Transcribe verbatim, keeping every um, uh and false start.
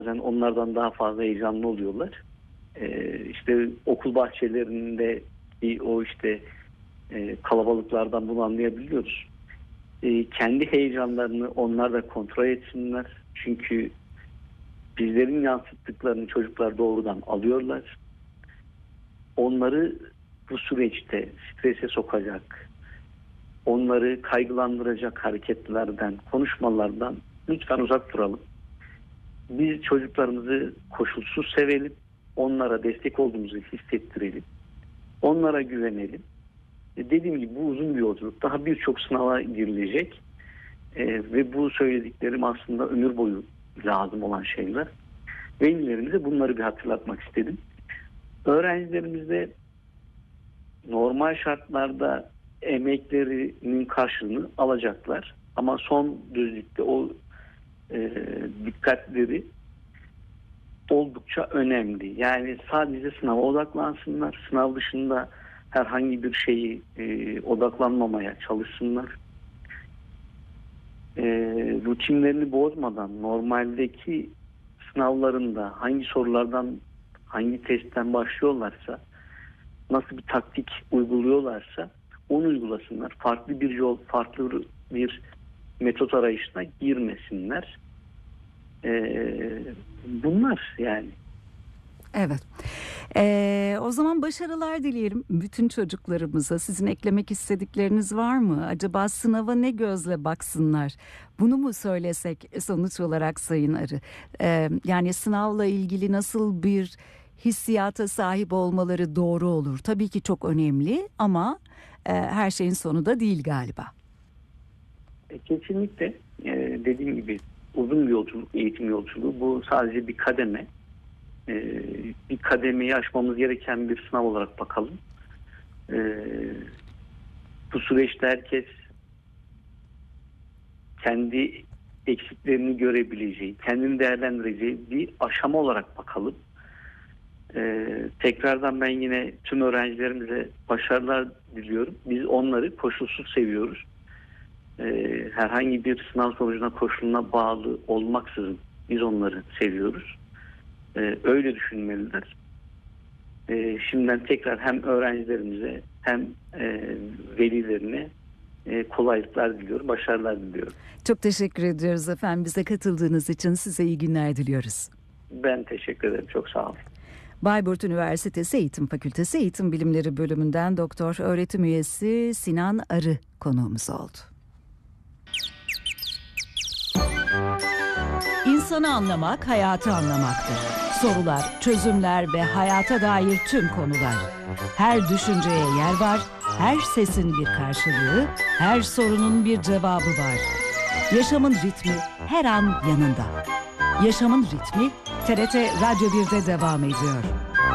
bazen onlardan daha fazla heyecanlı oluyorlar. Ee, işte okul bahçelerinde o işte e, kalabalıklardan bunu anlayabiliyoruz. E, kendi heyecanlarını onlar da kontrol etsinler. Çünkü bizlerin yansıttıklarını çocuklar doğrudan alıyorlar. Onları bu süreçte strese sokacak, onları kaygılandıracak hareketlerden, konuşmalardan lütfen uzak duralım. Biz çocuklarımızı koşulsuz sevelim, onlara destek olduğumuzu hissettirelim, onlara güvenelim. E dediğim gibi bu uzun bir yolculuk. Daha birçok sınava girilecek e, ve bu söylediklerim aslında ömür boyu lazım olan şeyler. Velilerimize bunları bir hatırlatmak istedim. Öğrencilerimizde normal şartlarda emeklerinin karşılığını alacaklar. Ama son düzlükte o e, dikkatleri oldukça önemli. Yani sadece sınava odaklansınlar. Sınav dışında herhangi bir şeyi e, odaklanmamaya çalışsınlar. E, rutinlerini bozmadan normaldeki sınavlarında hangi sorulardan, hangi testten başlıyorlarsa, nasıl bir taktik uyguluyorlarsa onu uygulasınlar. Farklı bir yol, farklı bir metot arayışına girmesinler. Ee, bunlar yani. Evet. Ee, o zaman başarılar dileyelim bütün çocuklarımıza. Sizin eklemek istedikleriniz var mı? Acaba sınava ne gözle baksınlar? Bunu mu söylesek sonuç olarak Sayın Arı? Ee, yani sınavla ilgili nasıl bir hissiyata sahip olmaları doğru olur? Tabii ki çok önemli ama e, her şeyin sonu da değil galiba. E, kesinlikle e, dediğim gibi uzun bir yolculuk, eğitim yolculuğu. Bu sadece bir kademe. E, bir kademeyi aşmamız gereken bir sınav olarak bakalım. E, bu süreçte herkes kendi eksiklerini görebileceği, kendini değerlendireceği bir aşama olarak bakalım. Ee, tekrardan ben yine tüm öğrencilerimize başarılar diliyorum. Biz onları koşulsuz seviyoruz. Ee, herhangi bir sınav sonucuna, koşuluna bağlı olmaksızın biz onları seviyoruz. Ee, öyle düşünmeliler. Ee, şimdiden tekrar hem öğrencilerimize hem e, velilerine e, kolaylıklar diliyorum, başarılar diliyorum. Çok teşekkür ediyoruz efendim. Bize katıldığınız için size iyi günler diliyoruz. Ben teşekkür ederim. Çok sağ olun. Bayburt Üniversitesi Eğitim Fakültesi Eğitim Bilimleri Bölümünden Doktor Öğretim Üyesi Sinan Arı konuğumuz oldu. İnsanı anlamak, hayatı anlamaktır. Sorular, çözümler ve hayata dair tüm konular. Her düşünceye yer var, her sesin bir karşılığı, her sorunun bir cevabı var. Yaşamın ritmi her an yanında. Yaşamın ritmi T R T Radyo bir'de devam ediyor.